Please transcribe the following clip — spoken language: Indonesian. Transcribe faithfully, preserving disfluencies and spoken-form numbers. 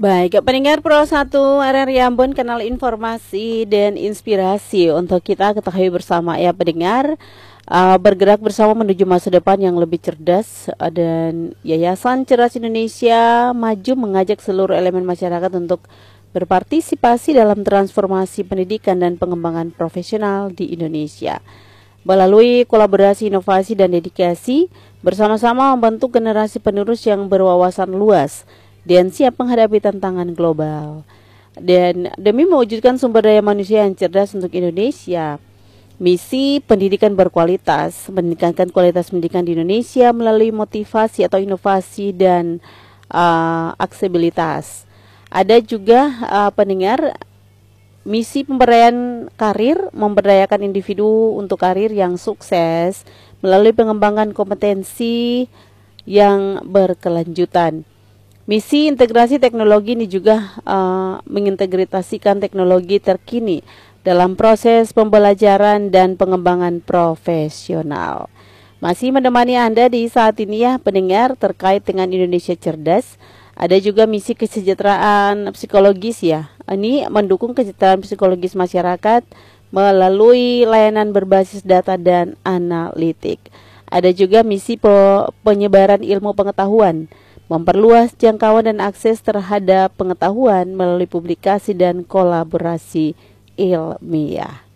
Baik, pendengar Pro satu R R I Ambon, kanal informasi dan inspirasi untuk kita ketahui bersama ya pendengar, uh, bergerak bersama menuju masa depan yang lebih cerdas, uh, dan Yayasan Cerdas Indonesia Maju mengajak seluruh elemen masyarakat untuk berpartisipasi dalam transformasi pendidikan dan pengembangan profesional di Indonesia. Melalui kolaborasi, inovasi, dan dedikasi, bersama-sama membentuk generasi penerus yang berwawasan luas dan siap menghadapi tantangan global. Dan demi mewujudkan sumber daya manusia yang cerdas untuk Indonesia, misi pendidikan berkualitas meningkatkan kualitas pendidikan di Indonesia melalui motivasi atau inovasi dan uh, aksesibilitas. Ada juga uh, pendengar, misi pemberdayaan karir, memberdayakan individu untuk karir yang sukses melalui pengembangan kompetensi yang berkelanjutan. Misi integrasi teknologi ini juga uh, mengintegrasikan teknologi terkini dalam proses pembelajaran dan pengembangan profesional. Masih menemani Anda di saat ini ya pendengar terkait dengan Indonesia Cerdas. Ada juga misi kesejahteraan psikologis ya. Ini mendukung kesejahteraan psikologis masyarakat melalui layanan berbasis data dan analitik. Ada juga misi pe- penyebaran ilmu pengetahuan, memperluas jangkauan dan akses terhadap pengetahuan melalui publikasi dan kolaborasi ilmiah.